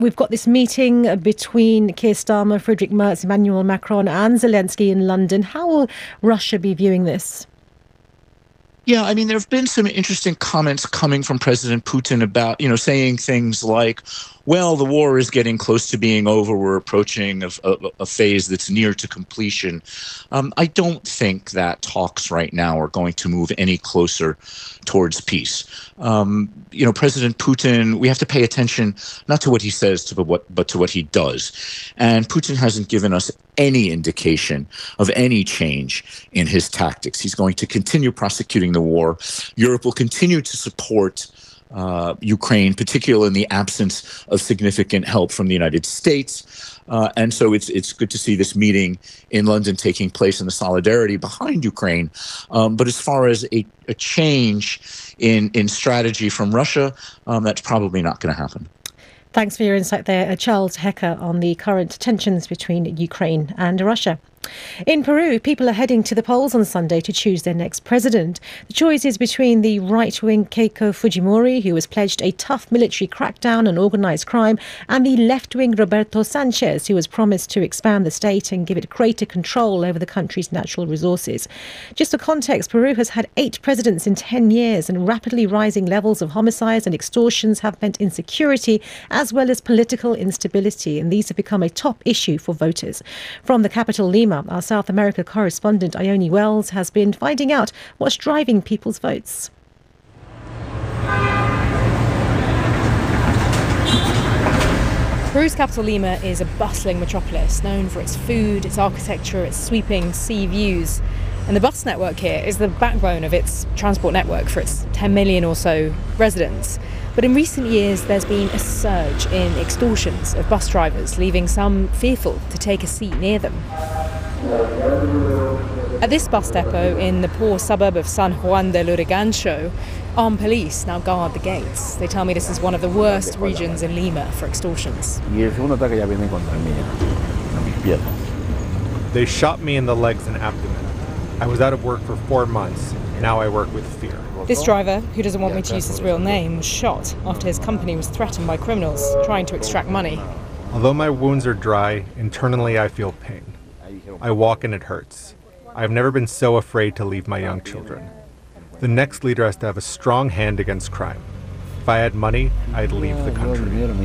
We've got this meeting between Keir Starmer, Friedrich Merz, Emmanuel Macron and Zelensky in London. How will Russia be viewing this? Yeah, I mean, there have been some interesting comments coming from President Putin about, saying things like, well, the war is getting close to being over. We're approaching a phase that's near to completion. I don't think that talks right now are going to move any closer towards peace. President Putin, we have to pay attention not to what he says, but to what he does. And Putin hasn't given us any indication of any change in his tactics. He's going to continue prosecuting the war. Europe will continue to support Ukraine, particularly in the absence of significant help from the United States. And so it's good to see this meeting in London taking place and the solidarity behind Ukraine. But as far as a change in strategy from Russia, that's probably not going to happen. Thanks for your insight there, Charles Hecker, on the current tensions between Ukraine and Russia. In Peru, people are heading to the polls on Sunday to choose their next president. The choice is between the right-wing Keiko Fujimori, who has pledged a tough military crackdown on organised crime, and the left-wing Roberto Sanchez, who has promised to expand the state and give it greater control over the country's natural resources. Just for context, Peru has had 8 presidents in 10 years, and rapidly rising levels of homicides and extortions have meant insecurity as well as political instability, and these have become a top issue for voters. From the capital, Lima, our South America correspondent Ione Wells has been finding out what's driving people's votes. Peru's capital Lima is a bustling metropolis known for its food, its architecture, its sweeping sea views. And the bus network here is the backbone of its transport network for its 10 million or so residents. But in recent years, there's been a surge in extortions of bus drivers, leaving some fearful to take a seat near them. At this bus depot in the poor suburb of San Juan del Urigancho, armed police now guard the gates. They tell me this is one of the worst regions in Lima for extortions. They shot me in the legs and abdomen. I was out of work for 4 months. Now I work with fear. This driver, who doesn't want me to use his real name, was shot after his company was threatened by criminals trying to extract money. Although my wounds are dry, internally I feel pain. I walk and it hurts. I've never been so afraid to leave my young children. The next leader has to have a strong hand against crime. If I had money, I'd leave the country.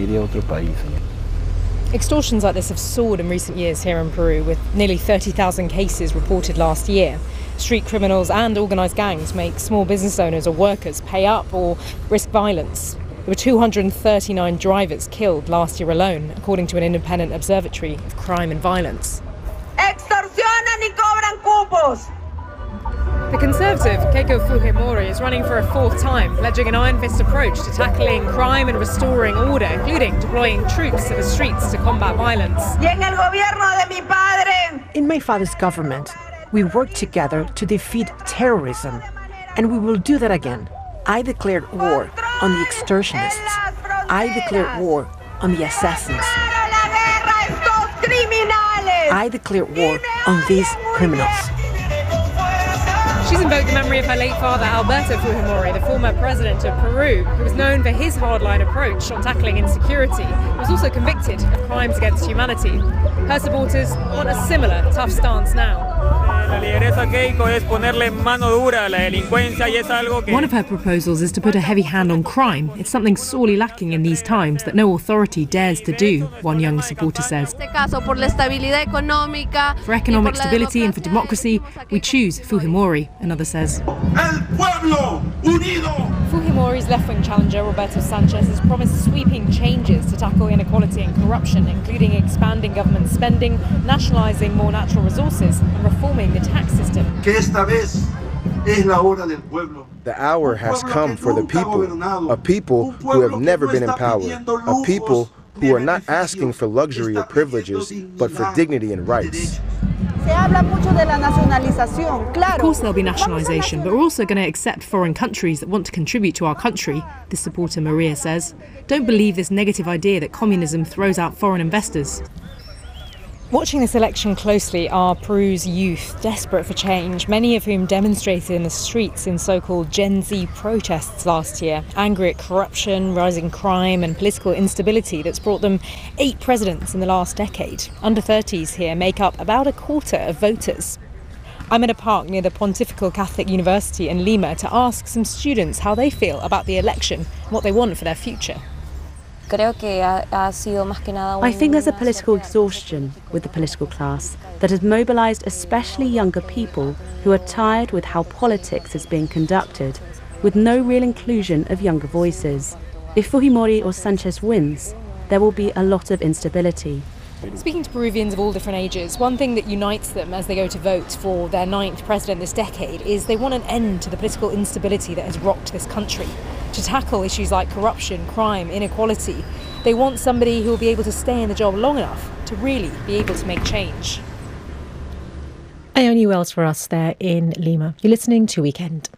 Extortions like this have soared in recent years here in Peru, with nearly 30,000 cases reported last year. Street criminals and organised gangs make small business owners or workers pay up or risk violence. There were 239 drivers killed last year alone, according to an independent observatory of crime and violence. Extorsionan y cobran cupos. The Conservative, Keiko Fujimori, is running for a 4th time, pledging an iron-fist approach to tackling crime and restoring order, including deploying troops to the streets to combat violence. In my father's government, we worked together to defeat terrorism, and we will do that again. I declared war on the extortionists. I declared war on the assassins. I declared war on these criminals. She's invoked the memory of her late father, Alberto Fujimori, the former president of Peru, who was known for his hardline approach on tackling insecurity. He was also convicted of crimes against humanity. Her supporters want a similar tough stance now. One of her proposals is to put a heavy hand on crime. It's something sorely lacking in these times that no authority dares to do, one young supporter says. For economic stability and for democracy, we choose Fujimori, another says. Fujimori's left-wing challenger, Roberto Sanchez, has promised sweeping changes to tackle inequality and corruption, including expanding government spending, nationalising more natural resources and reforming the tax system. The hour has come for the people, a people who have never been in power, a people who are not asking for luxury or privileges, but for dignity and rights. Of course there'll be nationalisation, but we're also going to accept foreign countries that want to contribute to our country, this supporter Maria says. Don't believe this negative idea that communism throws out foreign investors. Watching this election closely are Peru's youth, desperate for change, many of whom demonstrated in the streets in so-called Gen Z protests last year, angry at corruption, rising crime and political instability that's brought them 8 presidents in the last decade. Under 30s here make up about a quarter of voters. I'm in a park near the Pontifical Catholic University in Lima to ask some students how they feel about the election and what they want for their future. I think there's a political exhaustion with the political class that has mobilised especially younger people who are tired with how politics is being conducted, with no real inclusion of younger voices. If Fujimori or Sanchez wins, there will be a lot of instability. Speaking to Peruvians of all different ages, one thing that unites them as they go to vote for their 9th president this decade is they want an end to the political instability that has rocked this country. To tackle issues like corruption, crime, inequality, they want somebody who will be able to stay in the job long enough to really be able to make change. Ione Wells for us there in Lima. You're listening to Weekend.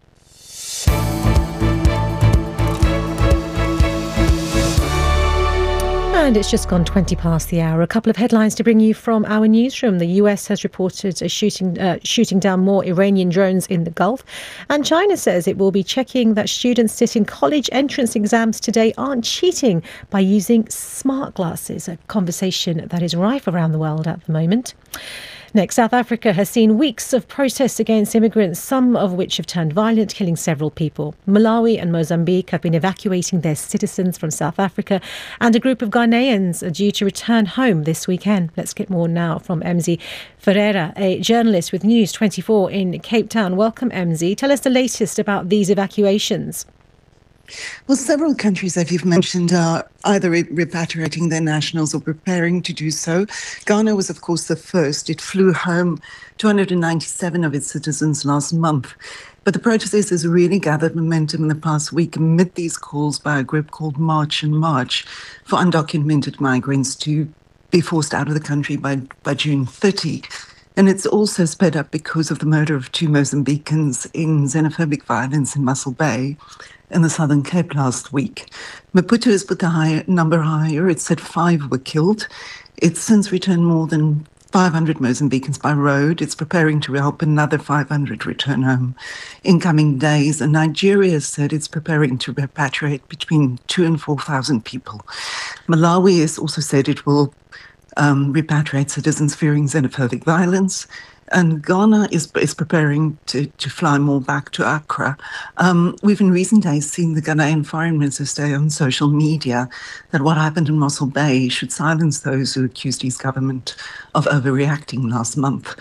And it's just gone 20 past the hour. A couple of headlines to bring you from our newsroom. The US has reported shooting down more Iranian drones in the Gulf. And China says it will be checking that students sitting college entrance exams today aren't cheating by using smart glasses, a conversation that is rife around the world at the moment. Next, South Africa has seen weeks of protests against immigrants, some of which have turned violent, killing several people. Malawi and Mozambique have been evacuating their citizens from South Africa, and a group of Ghanaians are due to return home this weekend. Let's get more now from Emzi Ferreira, a journalist with News 24 in Cape Town. Welcome, Emzi. Tell us the latest about these evacuations. Well, several countries, as you've mentioned, are either repatriating their nationals or preparing to do so. Ghana was, of course, the first. It flew home 297 of its citizens last month. But the protesters has really gathered momentum in the past week amid these calls by a group called March and March for undocumented migrants to be forced out of the country by June 30. And it's also sped up because of the murder of 2 Mozambicans in xenophobic violence in Muscle Bay in the Southern Cape last week. Maputo has put the number higher. It said 5 were killed. It's since returned more than 500 Mozambicans by road. It's preparing to help another 500 return home in coming days. And Nigeria said it's preparing to repatriate between 2,000 and 4,000 people. Malawi has also said it will repatriate citizens fearing xenophobic violence. And Ghana is preparing to fly more back to Accra. We've in recent days seen the Ghanaian foreign minister say on social media that what happened in Mossel Bay should silence those who accused his government of overreacting last month.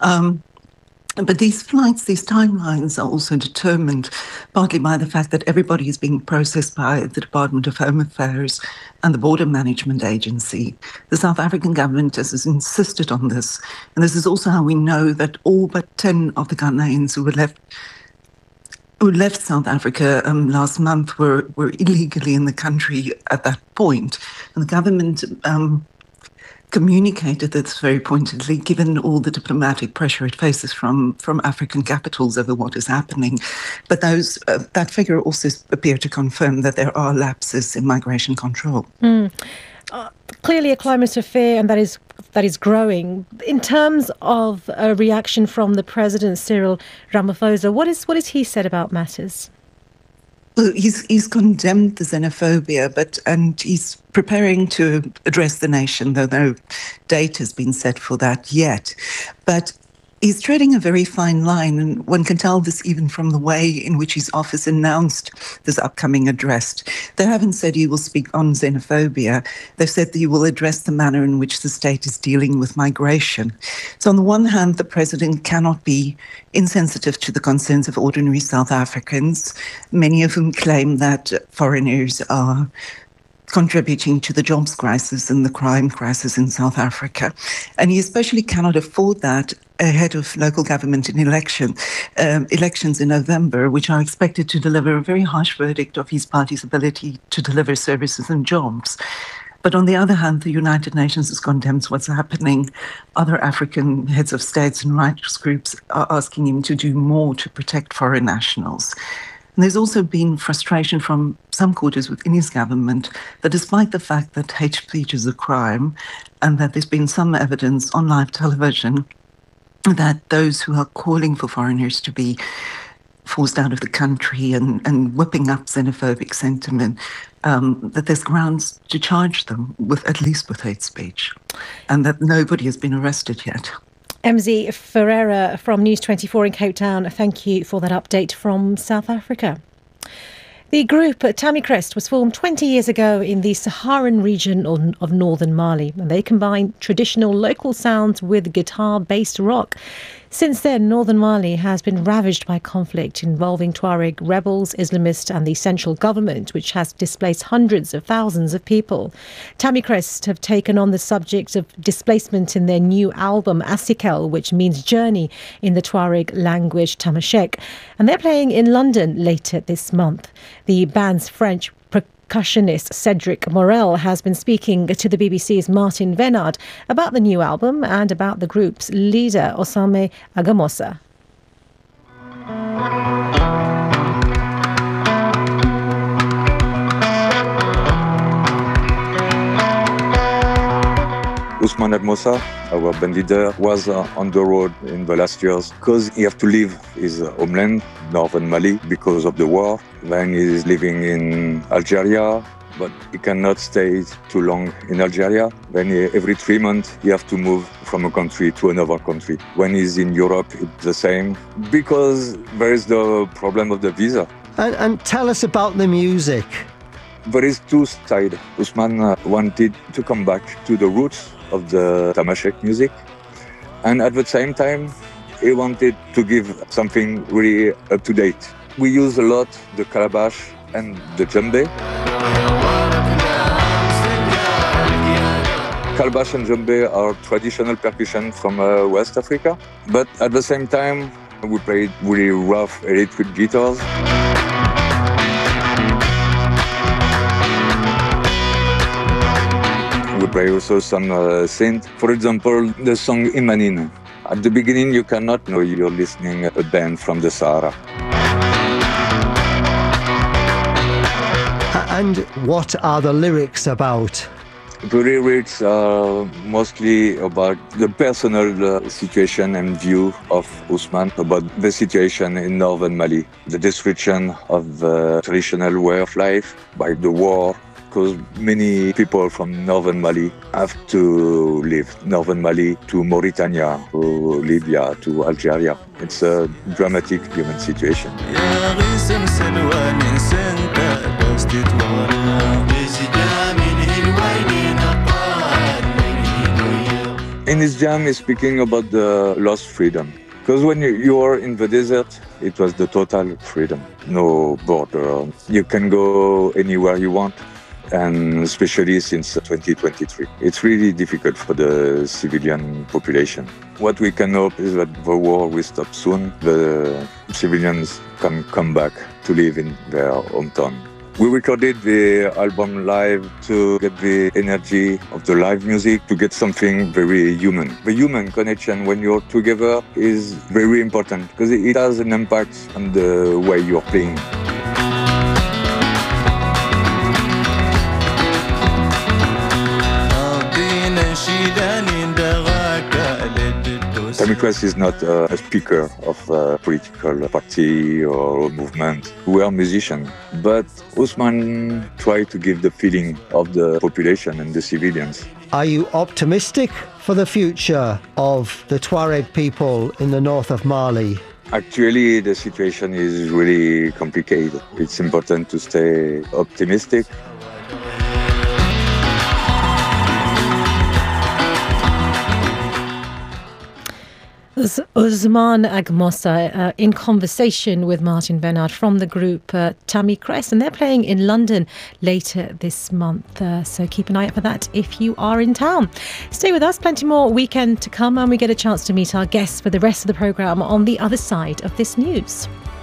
But these flights, these timelines are also determined partly by the fact that everybody is being processed by the Department of Home Affairs and the Border Management Agency. The South African government has insisted on this. And this is also how we know that all but 10 of the Ghanaians who left South Africa last month were illegally in the country at that point. And the government communicated this very pointedly, given all the diplomatic pressure it faces from African capitals over what is happening. But that figure also appeared to confirm that there are lapses in migration control. Clearly a climate of fear, and that is growing. In terms of a reaction from the President, Cyril Ramaphosa, what is he said about matters? Well, he's condemned the xenophobia, and he's preparing to address the nation, though no date has been set for that yet. But he's treading a very fine line, and one can tell this even from the way in which his office announced this upcoming address. They haven't said he will speak on xenophobia. They've said that he will address the manner in which the state is dealing with migration. So on the one hand, the president cannot be insensitive to the concerns of ordinary South Africans, many of whom claim that foreigners are contributing to the jobs crisis and the crime crisis in South Africa. And he especially cannot afford that ahead of local government elections in November, which are expected to deliver a very harsh verdict of his party's ability to deliver services and jobs. But on the other hand, the United Nations has condemned what's happening. Other African heads of states and rights groups are asking him to do more to protect foreign nationals. And there's also been frustration from some quarters within his government that despite the fact that hate speech is a crime and that there's been some evidence on live television that those who are calling for foreigners to be forced out of the country and whipping up xenophobic sentiment, that there's grounds to charge them with at least with hate speech, and that nobody has been arrested yet. MZ Ferreira from News 24 in Cape Town, thank you for that update from South Africa. The group Tammy Crest was formed 20 years ago in the Saharan region of northern Mali, and they combine traditional local sounds with guitar-based rock. Since then, northern Mali has been ravaged by conflict involving Tuareg rebels, Islamists and the central government, which has displaced hundreds of thousands of people. Tammy Crest have taken on the subject of displacement in their new album, Asikel, which means journey in the Tuareg language Tamashek, and they're playing in London later this month. The band's French percussionist Cedric Morel has been speaking to the BBC's Martin Venard about the new album and about the group's leader, Osame Agamosa. Ousmane Agamosa, our band leader, was on the road in the last years because he have to leave his homeland, northern Mali, because of the war. Then he is living in Algeria, but he cannot stay too long in Algeria. Then every 3 months he have to move from a country to another country. When he's in Europe, it's the same, because there is the problem of the visa. And tell us about the music. There is two sides. Ousmane wanted to come back to the roots of the Tamashek music, and at the same time he wanted to give something really up to date. We use a lot the calabash and the djembe. Calabash and djembe are traditional percussion from West Africa, but at the same time we played really rough electric guitars. We play also some synth. For example, the song Imanine. At the beginning, you cannot know you're listening to a band from the Sahara. And what are the lyrics about? The lyrics are mostly about the personal situation and view of Ousmane about the situation in northern Mali, the destruction of the traditional way of life by the war, because many people from northern Mali have to leave northern Mali to Mauritania, to Libya, to Algeria. It's a dramatic human situation. In his jam, he's speaking about the lost freedom. Because when you are in the desert, it was the total freedom, no border. You can go anywhere you want. And especially since 2023. It's really difficult for the civilian population. What we can hope is that the war will stop soon. The civilians can come back to live in their hometown. We recorded the album live to get the energy of the live music, to get something very human. The human connection when you're together is very important because it has an impact on the way you're playing. Tammy Crest is not a speaker of a political party or a movement. We are musicians, but Ousmane tried to give the feeling of the population and the civilians. Are you optimistic for the future of the Tuareg people in the north of Mali? Actually, the situation is really complicated. It's important to stay optimistic. Ousmane Agamosa in conversation with Martin Venard from the group Tammy Crest, and they're playing in London later this month, so keep an eye out for that if you are in town. Stay with us, plenty more weekend to come, and we get a chance to meet our guests for the rest of the programme on the other side of this news.